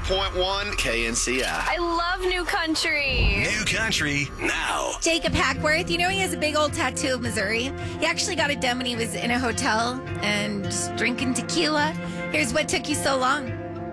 104.1 KNCI. I love New Country. New Country now. Jacob Hackworth, you know he has a big old tattoo of Missouri. He actually got it done when he was in a hotel and just drinking tequila. Here's what took you so long.